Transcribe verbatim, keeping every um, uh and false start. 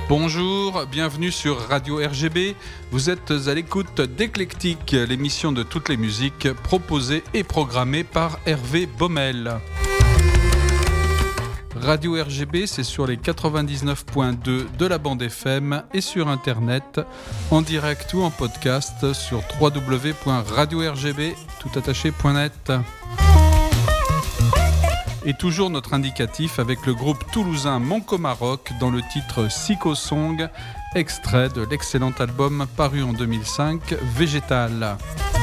Bonjour, bienvenue sur Radio R G B. Vous êtes à l'écoute d'Eclectique, l'émission de toutes les musiques proposées et programmées par Hervé Baumel. Radio R G B, c'est sur les quatre-vingt-dix-neuf point deux de la bande F M et sur Internet, en direct ou en podcast sur w w w point radio r g b tout attaché point net. Et toujours notre indicatif avec le groupe toulousain Moncoma Rock dans le titre Psycho Song, extrait de l'excellent album paru en deux mille cinq, Végétal.